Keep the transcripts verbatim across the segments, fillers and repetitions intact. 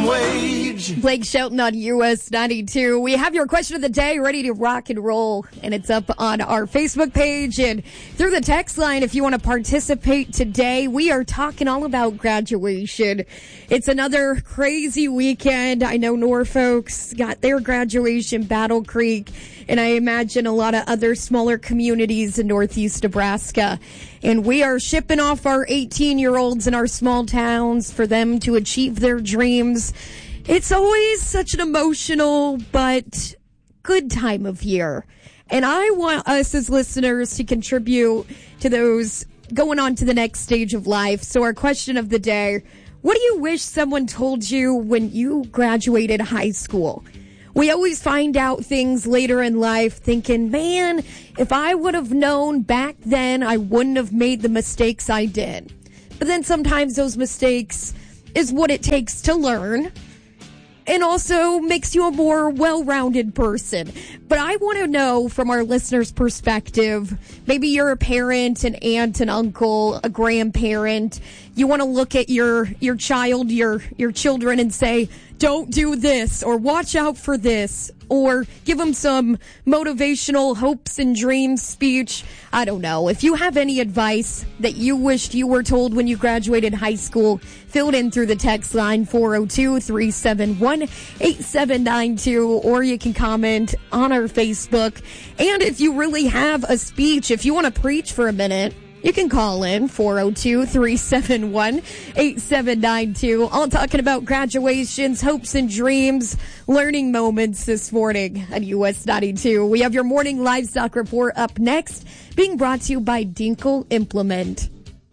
wage. Blake Shelton on U S ninety-two. We have your question of the day ready to rock and roll, and it's up on our Facebook page and through the text line if you want to participate today. We are talking all about graduation. It's another crazy weekend. I know Norfolk's got their graduation, Battle Creek, and I imagine a lot of other smaller communities in northeast Nebraska. And we are shipping off our eighteen-year-olds in our small towns for them to achieve their dreams. It's always such an emotional but good time of year. And I want us as listeners to contribute to those going on to the next stage of life. So our question of the day, what do you wish someone told you when you graduated high school? We always find out things later in life thinking, man, if I would have known back then, I wouldn't have made the mistakes I did. But then sometimes those mistakes is what it takes to learn and also makes you a more well-rounded person. But I want to know from our listeners' perspective, maybe you're a parent, an aunt, an uncle, a grandparent. You want to look at your, your child, your, your children and say, don't do this, or watch out for this, or give them some motivational hopes and dreams speech. I don't know. If you have any advice that you wished you were told when you graduated high school, fill it in through the text line four oh two, three seven one, eight seven nine two, or you can comment on our Facebook. And if you really have a speech, if you want to preach for a minute, you can call in four oh two, three seven one, eight seven nine two. All talking about graduations, hopes and dreams, learning moments this morning at U S ninety-two. We have your morning livestock report up next, being brought to you by Dinkle Implement.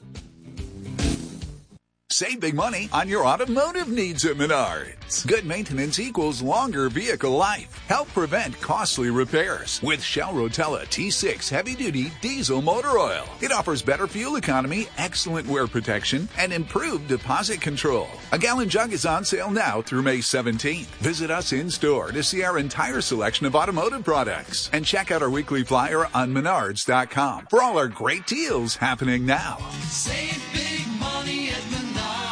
Save big money on your automotive needs at Menards. Good maintenance equals longer vehicle life. Help prevent costly repairs with Shell Rotella T six heavy-duty diesel motor oil. It offers better fuel economy, excellent wear protection, and improved deposit control. A gallon jug is on sale now through May seventeenth. Visit us in-store to see our entire selection of automotive products. And check out our weekly flyer on menards dot com for all our great deals happening now. Save big money at Menards.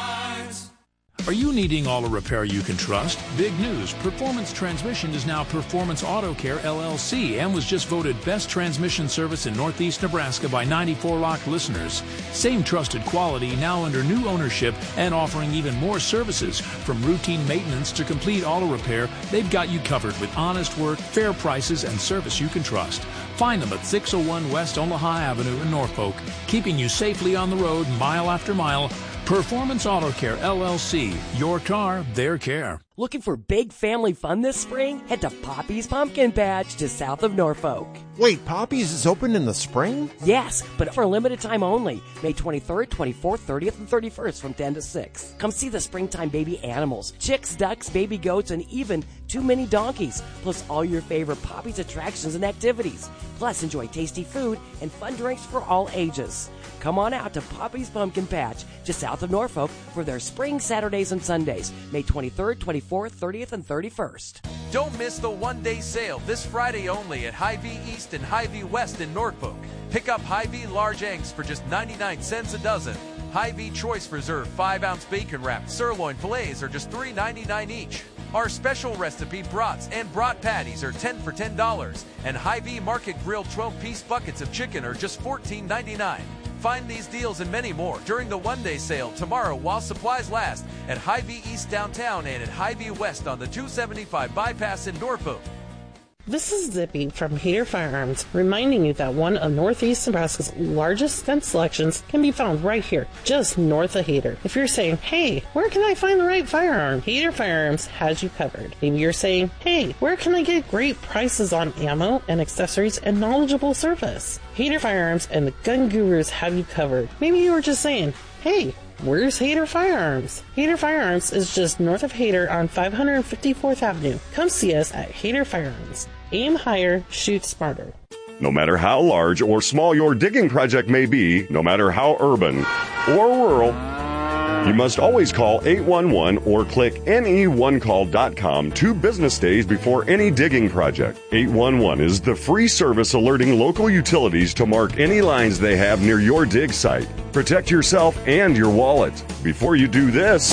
Are you needing auto repair you can trust? Big news. Performance Transmission is now Performance Auto Care L L C and was just voted Best Transmission Service in Northeast Nebraska by ninety-four Lock listeners. Same trusted quality, now under new ownership and offering even more services. From routine maintenance to complete auto repair, they've got you covered with honest work, fair prices, and service you can trust. Find them at six oh one West Omaha Avenue in Norfolk, keeping you safely on the road mile after mile. Performance Auto Care L L C. Your car, their care. Looking for big family fun this spring? Head to Poppy's Pumpkin Patch just south of Norfolk. Wait, Poppy's is open in the spring? Yes, but for a limited time only. May twenty-third, twenty-fourth, thirtieth, and thirty-first from ten to six. Come see the springtime baby animals, chicks, ducks, baby goats, and even two mini donkeys. Plus all your favorite Poppy's attractions and activities. Plus enjoy tasty food and fun drinks for all ages. Come on out to Poppy's Pumpkin Patch, just south of Norfolk, for their spring Saturdays and Sundays, May twenty-third, twenty-fourth, thirtieth, and thirty-first. Don't miss the one-day sale this Friday only at Hy-Vee East and Hy-Vee West in Norfolk. Pick up Hy-Vee large eggs for just ninety-nine cents a dozen. Hy-Vee Choice Reserve five ounce bacon wrapped sirloin fillets are just three ninety-nine each. Our special recipe brats and brat patties are ten for ten dollars, and Hy-Vee Market Grill twelve piece buckets of chicken are just fourteen ninety-nine. Find these deals and many more during the one-day sale tomorrow while supplies last at Hy-Vee East downtown and at Hy-Vee West on the two seventy-five bypass in Norfolk. This is Zippy from Hader Firearms, reminding you that one of Northeast Nebraska's largest gun selections can be found right here, just north of Hader. If you're saying, hey, where can I find the right firearm? Hader Firearms has you covered. Maybe you're saying, hey, where can I get great prices on ammo and accessories and knowledgeable service? Hader Firearms and the Gun Gurus have you covered. Maybe you were just saying, hey, where's Hader Firearms? Hader Firearms is just north of Hader on five hundred fifty-fourth Avenue. Come see us at Hader Firearms. Aim higher, shoot smarter. No matter how large or small your digging project may be, no matter how urban or rural, you must always call eight one one or click N E one call dot com two business days before any digging project. eight one one is the free service alerting local utilities to mark any lines they have near your dig site. Protect yourself and your wallet. Before you do this,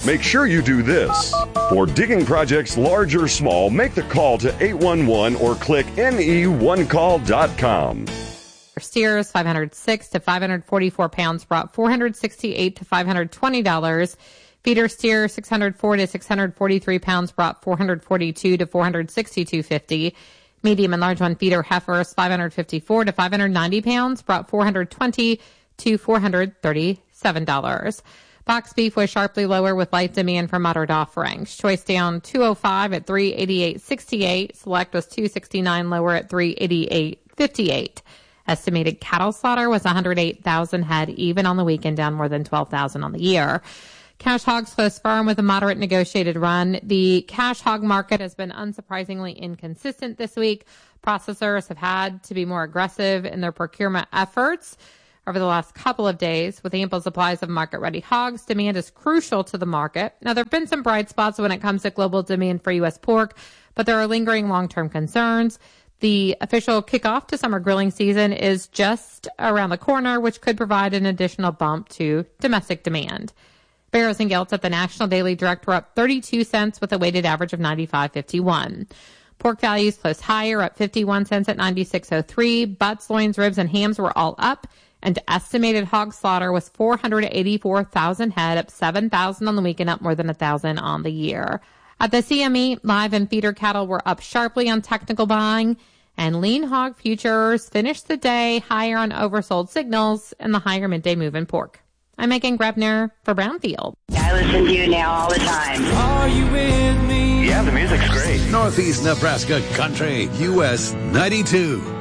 Make sure you do this. For digging projects large or small, make the call to eight one one or click N E one call dot com. Steers five hundred six to five hundred forty-four pounds brought four hundred sixty-eight to five hundred twenty dollars. Feeder steer six hundred four to six hundred forty-three pounds brought four hundred forty-two to four hundred sixty-two fifty. Medium and large one feeder heifers five hundred fifty-four to five hundred ninety pounds brought four hundred twenty to four hundred thirty-seven dollars. Box beef was sharply lower with light demand for moderate offerings. Choice down two oh five at three eighty-eight sixty-eight. Select was two sixty-nine lower at three eighty-eight fifty-eight. Estimated cattle slaughter was one hundred eight thousand head, even on the weekend, down more than twelve thousand on the year. Cash hogs closed firm with a moderate negotiated run. The cash hog market has been unsurprisingly inconsistent this week. Processors have had to be more aggressive in their procurement efforts over the last couple of days. With ample supplies of market-ready hogs, demand is crucial to the market. Now, there have been some bright spots when it comes to global demand for U S pork, but there are lingering long-term concerns. The official kickoff to summer grilling season is just around the corner, which could provide an additional bump to domestic demand. Barrows and Gilts at the National Daily Direct were up thirty-two cents with a weighted average of ninety-five fifty-one. Pork values closed higher, up fifty-one cents at ninety-six oh three. Butts, loins, ribs, and hams were all up, and estimated hog slaughter was four hundred eighty-four thousand head, up seven thousand on the weekend, up more than one thousand on the year. At the C M E, live and feeder cattle were up sharply on technical buying, and lean hog futures finished the day higher on oversold signals and the higher midday move in pork. I'm Megan Grebner for Brownfield. I listen to you now all the time. Are you with me? Yeah, the music's great. Northeast Nebraska Country, U S ninety-two.